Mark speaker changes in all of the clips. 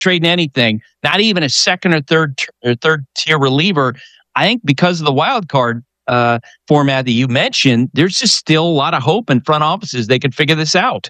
Speaker 1: trading anything, not even a second or third tier reliever. I think because of the wild card format that you mentioned, there's just still a lot of hope in front offices they could figure this out.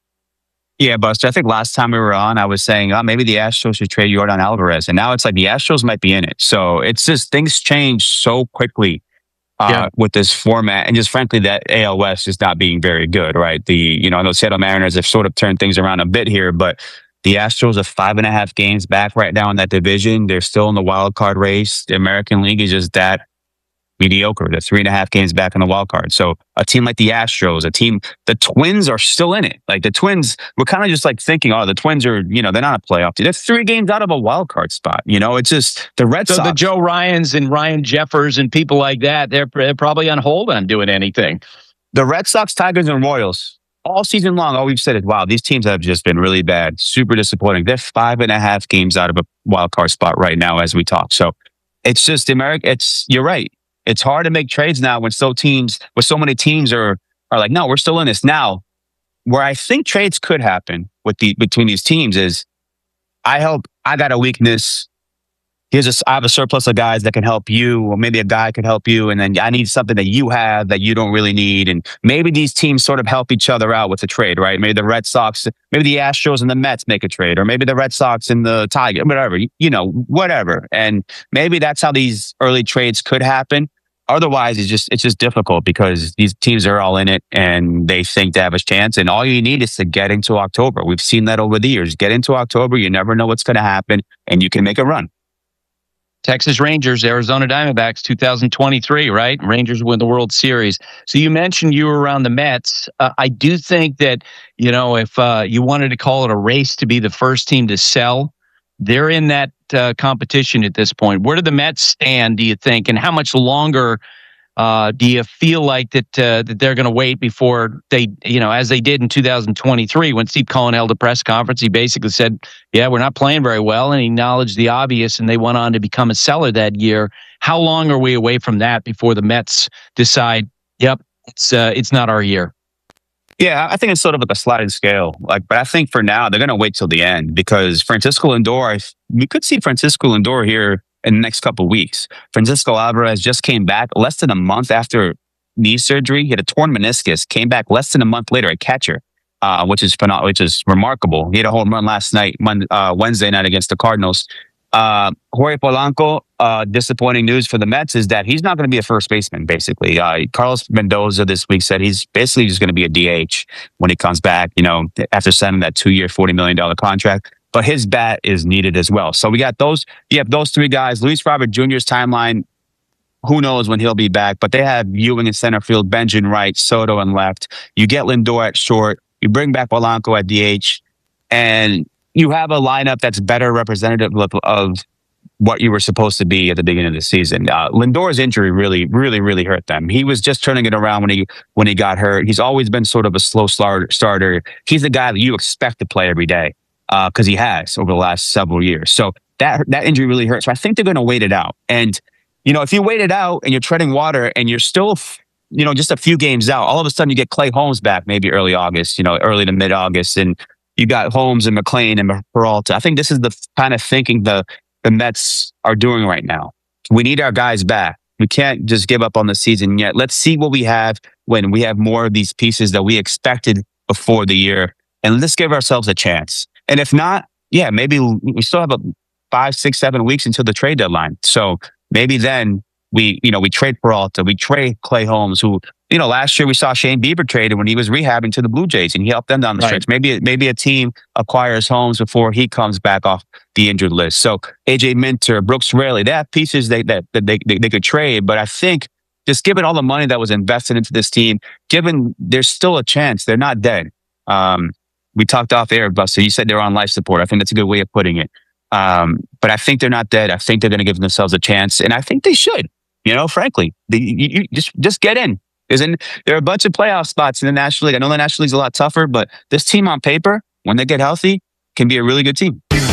Speaker 2: Yeah, Buster. I think last time we were on, I was saying, maybe the Astros should trade Yordan Alvarez. And now it's like the Astros might be in it. So it's just things change so quickly with this format. And just frankly, that AL West is not being very good, right? I know Seattle Mariners have sort of turned things around a bit here, but the Astros are 5.5 games back right now in that division. They're still in the wild card race. The American League is just that mediocre. They're 3.5 games back in the wild card. So a team like the Astros, the Twins are still in it. Like the Twins, we're kind of just like thinking, the Twins are, they're not a playoff team. They're 3 games out of a wild card spot. It's just the Red Sox.
Speaker 1: So the Joe Ryans and Ryan Jeffers and people like that, they're probably on hold on doing anything.
Speaker 2: The Red Sox, Tigers, and Royals, all season long, all we've said is, wow, these teams have just been really bad, super disappointing. They're 5.5 games out of a wild card spot right now as we talk. So it's just you're right. It's hard to make trades now when so many teams are like, no, we're still in this. Now, where I think trades could happen between these teams is, I got a weakness. I have a surplus of guys that can help you, or maybe a guy could help you, and then I need something that you have that you don't really need. And maybe these teams sort of help each other out with the trade, right? Maybe the Red Sox, maybe the Astros and the Mets make a trade, or maybe the Red Sox and the Tigers, whatever, whatever. And maybe that's how these early trades could happen. Otherwise, it's just difficult because these teams are all in it and they think they have a chance. And all you need is to get into October. We've seen that over the years. Get into October, you never know what's going to happen, and you can make a run.
Speaker 1: Texas Rangers, Arizona Diamondbacks, 2023, right? Rangers win the World Series. So you mentioned you were around the Mets. I do think that, if you wanted to call it a race to be the first team to sell, they're in that competition at this point. Where do the Mets stand, do you think? And how much longer do you feel like that they're going to wait before they, as they did in 2023 when Steve Cohen held a press conference, he basically said, yeah, we're not playing very well. And he acknowledged the obvious, and they went on to become a seller that year. How long are we away from that before the Mets decide, yep, it's not our year?
Speaker 2: Yeah, I think it's sort of like a sliding scale. But I think for now, they're going to wait till the end because Francisco Lindor, we could see Francisco Lindor here in the next couple of weeks. Francisco Alvarez just came back less than a month after knee surgery. He had a torn meniscus, came back less than a month later at catcher, which is remarkable. He had a home run last night, Wednesday night against the Cardinals. Jorge Polanco, disappointing news for the Mets is that he's not going to be a first baseman, basically. Carlos Mendoza this week said he's basically just going to be a DH when he comes back, after signing that 2-year, $40 million contract. But his bat is needed as well. So you have those 3 guys. Luis Robert Jr.'s timeline, who knows when he'll be back, but they have Ewing in center field, Benjamin right, Soto in left. You get Lindor at short. You bring back Polanco at DH, and you have a lineup that's better representative of what you were supposed to be at the beginning of the season. Lindor's injury really, really, really hurt them. He was just turning it around when he got hurt. He's always been sort of a slow starter. He's the guy that you expect to play every day because he has over the last several years. So that injury really hurt. So I think they're going to wait it out. And, if you wait it out and you're treading water and you're still, just a few games out, all of a sudden you get Clay Holmes back maybe early August, early to mid-August. And you got Holmes and McClain and Peralta. I think this is the kind of thinking the Mets are doing right now. We need our guys back. We can't just give up on the season yet. Let's see what we have when we have more of these pieces that we expected before the year. And let's give ourselves a chance. And if not, yeah, maybe we still have 5, 6, 7 weeks until the trade deadline. So maybe then we trade Peralta, we trade Clay Holmes, who, last year we saw Shane Bieber traded when he was rehabbing to the Blue Jays and he helped them down the stretch. Maybe a team acquires Holmes before he comes back off the injured list. So AJ Minter, Brooks Raley, they have pieces that they could trade, but I think just given all the money that was invested into this team, given there's still a chance, they're not dead. We talked off air, Buster. You said they're on life support. I think that's a good way of putting it. But I think they're not dead. I think they're going to give themselves a chance, and I think they should. Frankly, you just get in. There are a bunch of playoff spots in the National League. I know the National League's a lot tougher, but this team on paper, when they get healthy, can be a really good team.